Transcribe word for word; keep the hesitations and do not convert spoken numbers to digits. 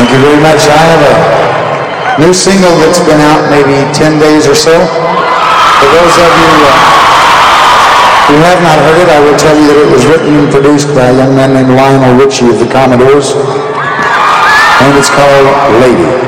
Thank you very much. I have a new single that's been out maybe ten days or so. For those of you uh, who have not heard it, I will tell you that it was written and produced by a young man named Lionel Richie of the Commodores, and it's called Lady.